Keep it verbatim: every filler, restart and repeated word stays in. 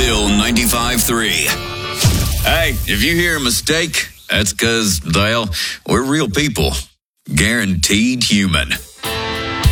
Hill ninety-five three. Hey, if you hear a mistake, that's because, well, we're real people. Guaranteed human.